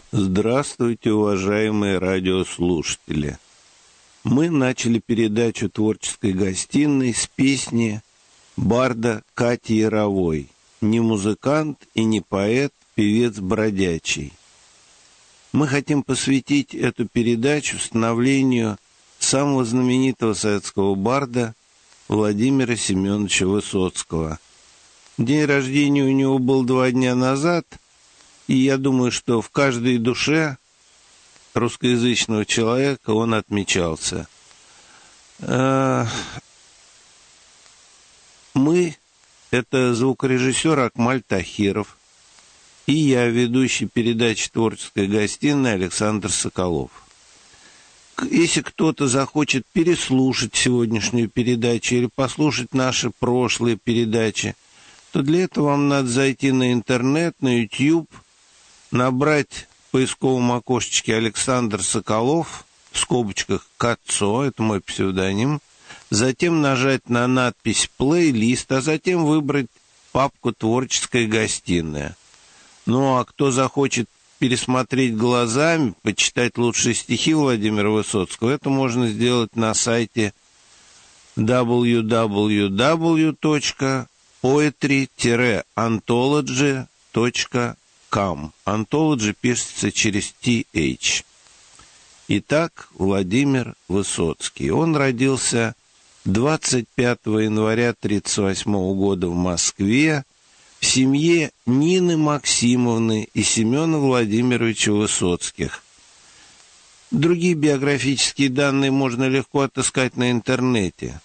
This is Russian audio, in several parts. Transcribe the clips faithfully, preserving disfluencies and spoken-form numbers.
Здравствуйте, уважаемые радиослушатели. Мы начали передачу творческой гостиной с песни барда Кати Яровой. Не музыкант и не поэт, певец бродячий. Мы хотим посвятить эту передачу становлению самого знаменитого советского барда Владимира Семеновича Высоцкого. День рождения у него был два дня назад, и я думаю, что в каждой душе русскоязычного человека он отмечался. Мы — это звукорежиссер Акмаль Тахиров, и я, ведущий передачи «Творческой гостиной» Александр Соколов. Если кто-то захочет переслушать сегодняшнюю передачу или послушать наши прошлые передачи, то для этого вам надо зайти на интернет, на YouTube, набрать в поисковом окошечке Александр Соколов, в скобочках Кацо, это мой псевдоним, затем нажать на надпись «Плейлист», а затем выбрать папку «Творческая гостиная». Ну, а кто захочет пересмотреть глазами, почитать лучшие стихи Владимира Высоцкого, это можно сделать на сайте дабл ю дабл ю дабл ю точка поэтри антологи точка ком. Anthology пишется через ти эйч. Итак, Владимир Высоцкий. Он родился двадцать пятого января тысяча девятьсот тридцать восьмого года в Москве в семье Нины Максимовны и Семена Владимировича Высоцких. Другие биографические данные можно легко отыскать на интернете.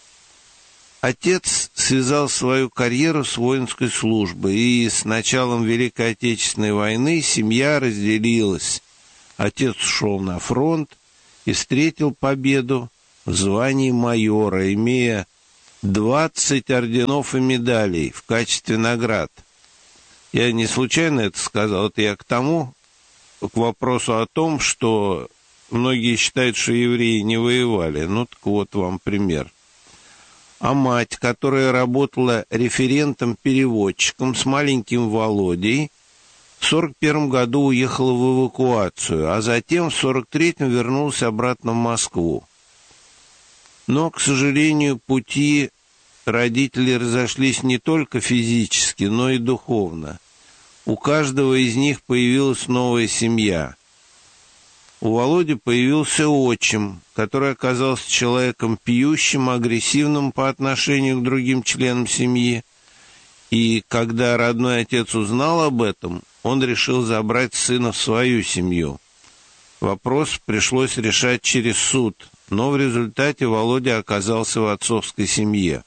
Отец связал свою карьеру с воинской службой, и с началом Великой Отечественной войны семья разделилась. Отец ушел на фронт и встретил победу в звании майора, имея двадцать орденов и медалей в качестве наград. Я не случайно это сказал, это я к тому, к вопросу о том, что многие считают, что евреи не воевали. Ну так вот вам пример. А мать, которая работала референтом-переводчиком с маленьким Володей, в сорок первом году уехала в эвакуацию, а затем в сорок третьем вернулась обратно в Москву. Но, к сожалению, пути родителей разошлись не только физически, но и духовно. У каждого из них появилась новая семья. У Володи появился отчим, который оказался человеком пьющим, агрессивным по отношению к другим членам семьи. И когда родной отец узнал об этом, он решил забрать сына в свою семью. Вопрос пришлось решать через суд, но в результате Володя оказался в отцовской семье.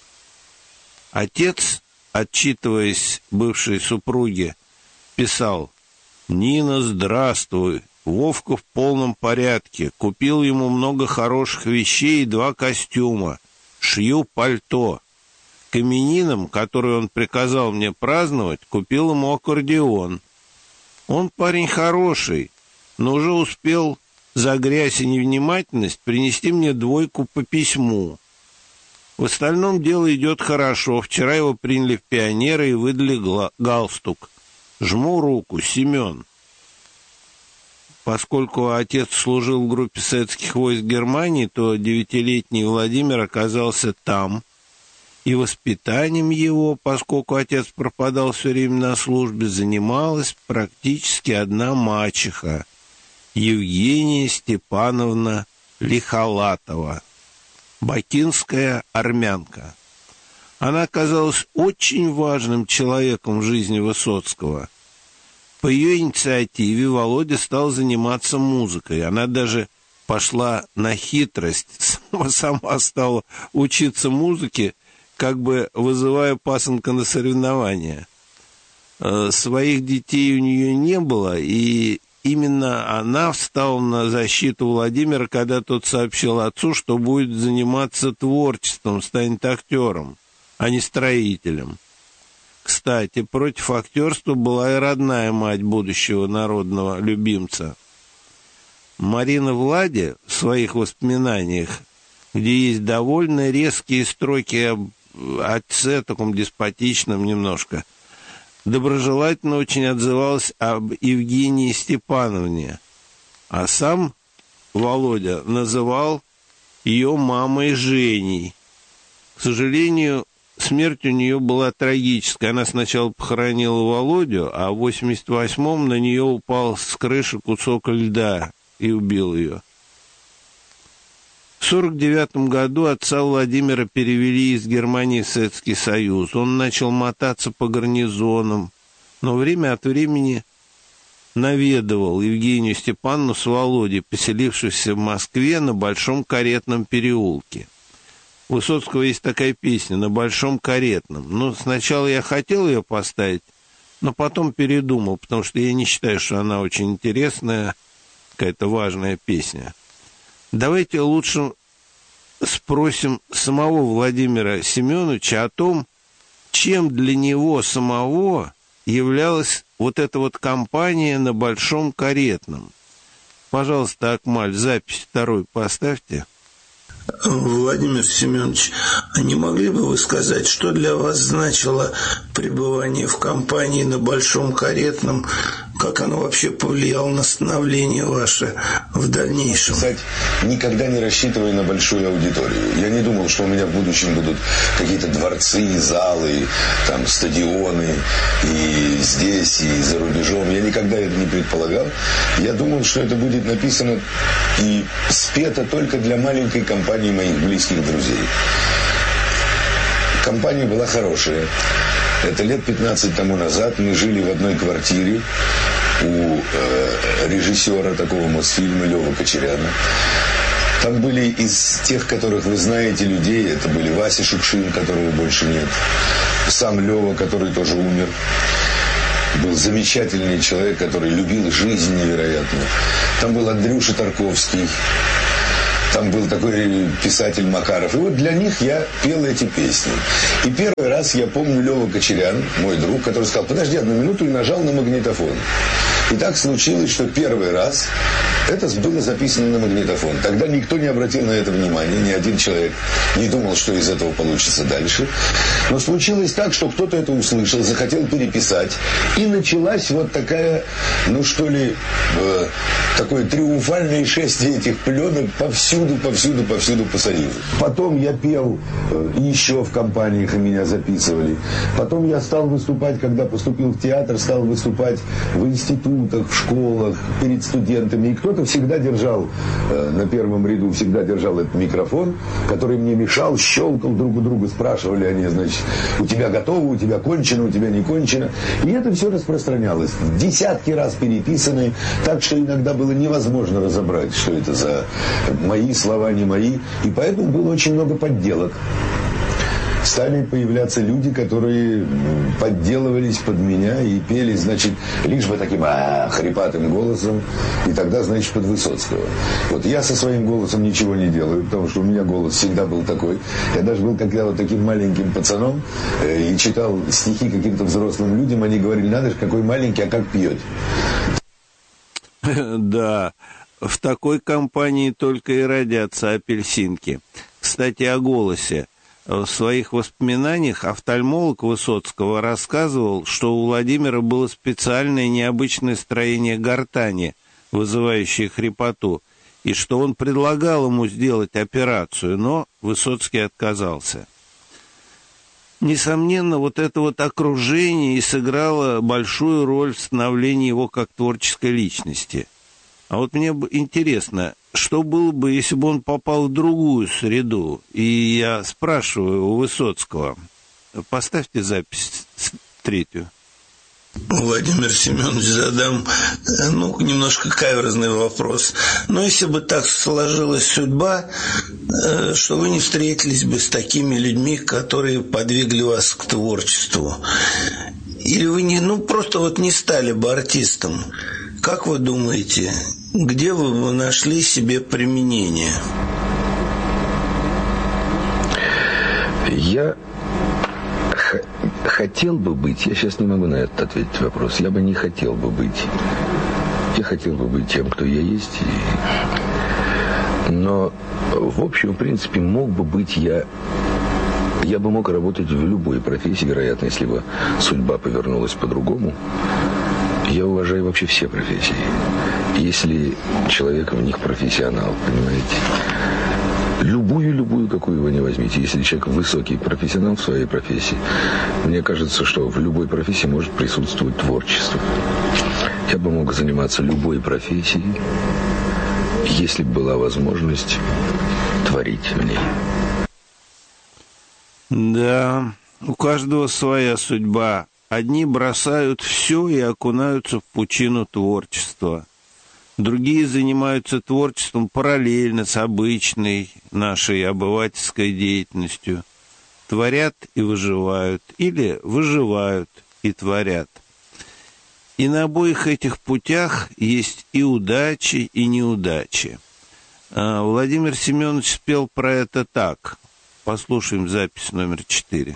Отец, отчитываясь бывшей супруге, писал: «Нина, здравствуй. Вовка в полном порядке. Купил ему много хороших вещей и два костюма. Шью пальто. К именинам, которые он приказал мне праздновать, купил ему аккордеон. Он парень хороший, но уже успел за грязь и невнимательность принести мне двойку по письму. В остальном дело идет хорошо. Вчера его приняли в пионеры и выдали галстук. Жму руку, Семен». Поскольку отец служил в группе советских войск Германии, то девятилетний Владимир оказался там, и воспитанием его, поскольку отец пропадал все время на службе, занималась практически одна мачеха, Евгения Степановна Лихолатова, бакинская армянка. Она оказалась очень важным человеком в жизни Высоцкого. По ее инициативе Володя стал заниматься музыкой. Она даже пошла на хитрость, сама, сама стала учиться музыке, как бы вызывая пасынка на соревнования. Своих детей у нее не было, и именно она встала на защиту Владимира, когда тот сообщил отцу, что будет заниматься творчеством, станет актером, а не строителем. Кстати, против актерства была и родная мать будущего народного любимца. Марина Влади в своих воспоминаниях, где есть довольно резкие строки об отце, таком деспотичном немножко, доброжелательно очень отзывалась об Евгении Степановне, а сам Володя называл ее мамой Женей. К сожалению, смерть у нее была трагическая. Она сначала похоронила Володю, а в восемьдесят восьмом на нее упал с крыши кусок льда и убил ее. В сорок девятом году отца Владимира перевели из Германии в Советский Союз. Он начал мотаться по гарнизонам, но время от времени наведывал Евгению Степановну с Володей, поселившихся в Москве на Большом Каретном переулке. У Высоцкого есть такая песня «На Большом Каретном». Ну, сначала я хотел ее поставить, но потом передумал, потому что я не считаю, что она очень интересная, какая-то важная песня. Давайте лучше спросим самого Владимира Семеновича о том, чем для него самого являлась вот эта вот компания на Большом Каретном. Пожалуйста, Акмаль, запись второй поставьте. Владимир Семенович, а не могли бы вы сказать, что для вас значило пребывание в компании на Большом Каретном, как оно вообще повлияло на становление ваше в дальнейшем? Кстати, никогда не рассчитывая на большую аудиторию. Я не думал, что у меня в будущем будут какие-то дворцы, залы, там, стадионы, и здесь, и за рубежом. Я никогда это не предполагал. Я думал, что это будет написано и спето только для маленькой компании моих близких друзей. Компания была хорошая. Это лет пятнадцать тому назад мы жили в одной квартире у э, режиссера такого Мосфильма Лёвы Кочеряна. Там были из тех, которых вы знаете, людей, это были Вася Шукшин, которого больше нет, сам Лёва, который тоже умер. Был замечательный человек, который любил жизнь невероятно. Там был Андрюша Тарковский. Там был такой писатель Макаров. И вот для них я пел эти песни. И первый раз я помню Лёва Кочерян, мой друг, который сказал: подожди одну минуту, и нажал на магнитофон. И так случилось, что первый раз это было записано на магнитофон. Тогда никто не обратил на это внимания, ни один человек не думал, что из этого получится дальше. Но случилось так, что кто-то это услышал, захотел переписать. И началась вот такая, ну что ли, э, такое триумфальное шествие этих пленок повсюду, повсюду, повсюду по Союзу. Потом я пел э, еще в компаниях, и меня записывали. Потом я стал выступать, когда поступил в театр, стал выступать в институтах, в школах, перед студентами. И кто-то всегда держал, э, на первом ряду всегда держал этот микрофон, который мне мешал, щелкал друг у друга, спрашивали они, значит, у тебя готово, у тебя кончено, у тебя не кончено. И это все распространялось. Десятки раз переписаны, так что иногда было невозможно разобрать, что это за мои слова, не мои. И поэтому было очень много подделок. Стали появляться люди, которые подделывались под меня и пели, значит, лишь бы таким а, хрипатым голосом, и тогда, значит, под Высоцкого. Вот я со своим голосом ничего не делаю, потому что у меня голос всегда был такой. Я даже был когда вот таким маленьким пацаном э, и читал стихи каким-то взрослым людям, они говорили: надо же, какой маленький, а как пьет. Да, в такой компании только и родятся апельсинки. Кстати, о голосе. В своих воспоминаниях офтальмолог Высоцкого рассказывал, что у Владимира было специальное необычное строение гортани, вызывающее хрипоту, и что он предлагал ему сделать операцию, но Высоцкий отказался. Несомненно, вот это вот окружение и сыграло большую роль в становлении его как творческой личности. А вот мне интересно, что было бы, если бы он попал в другую среду? И я спрашиваю у Высоцкого. Поставьте запись третью. Владимир Семенович, задам, ну, немножко каверзный вопрос. Но если бы так сложилась судьба, что вы не встретились бы с такими людьми, которые подвигли вас к творчеству, или вы не, ну, просто вот не стали бы артистом, как вы думаете, где вы бы нашли себе применение? Я х- хотел бы быть, я сейчас не могу на этот ответить вопрос, я бы не хотел бы быть. Я хотел бы быть тем, кто я есть. И... Но, в общем, в принципе, мог бы быть я Я бы мог работать в любой профессии, вероятно, если бы судьба повернулась по-другому. Я уважаю вообще все профессии. Если человек в них профессионал, понимаете? Любую-любую, какую вы не возьмите. Если человек высокий профессионал в своей профессии, мне кажется, что в любой профессии может присутствовать творчество. Я бы мог заниматься любой профессией, если бы была возможность творить в ней. Да, у каждого своя судьба. Одни бросают все и окунаются в пучину творчества. Другие занимаются творчеством параллельно с обычной нашей обывательской деятельностью. Творят и выживают, или выживают и творят. И на обоих этих путях есть и удачи, и неудачи. Владимир Семенович спел про это так. Послушаем запись номер четыре.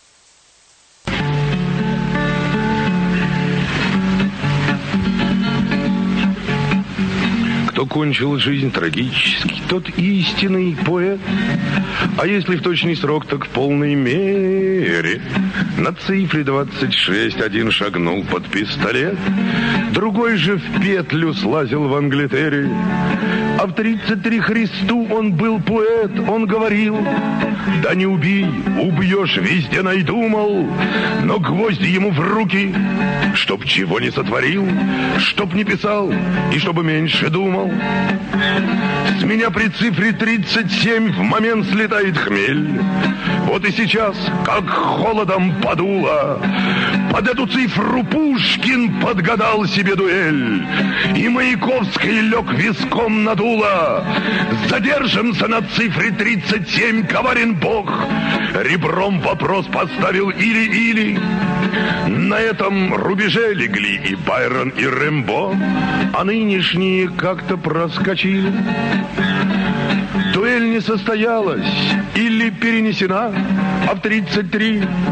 Кто кончил жизнь трагически, тот истинный поэт. А если в точный срок, так в полной мере. На цифре двадцать шесть один шагнул под пистолет, другой же в петлю слазил в Англитере. А в тридцать три Христу он был поэт, он говорил: да не убей, убьешь, везде найду, мол. Но гвозди ему в руки, чтоб чего не сотворил, чтоб не писал и чтобы меньше думал. С меня при цифре тридцать семь в момент слетает хмель. Вот и сейчас, как холодом подуло, под эту цифру Пушкин подгадал себе дуэль. И Маяковский лег виском надуло. Задержимся на цифре тридцать семь, коварен Бог. Ребром вопрос поставил или-или. На этом рубеже легли и Байрон, и Рэмбо, а нынешние как-то проскочили. Дуэль не состоялась или перенесена, а в тридцать три